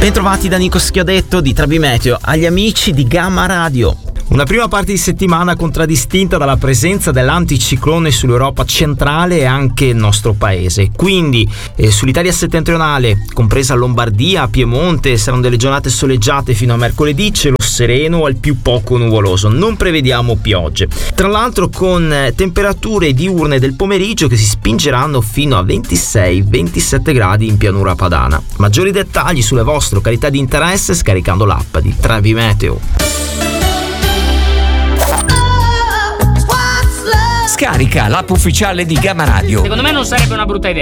Bentrovati da Nico Schiodetto di Travimeteo, agli amici di Gamma Radio. Una prima parte di settimana contraddistinta dalla presenza dell'anticiclone sull'Europa centrale e anche il nostro paese. Quindi sull'Italia settentrionale, compresa Lombardia, Piemonte, saranno delle giornate soleggiate fino a mercoledì, cielo sereno o al più poco nuvoloso. Non prevediamo piogge. Tra l'altro con temperature diurne del pomeriggio che si spingeranno fino a 26-27 gradi in pianura padana. Maggiori dettagli sulle vostre località di interesse scaricando l'app di Travimeteo. Scarica l'app ufficiale di Gamma Radio. Secondo me non sarebbe una brutta idea.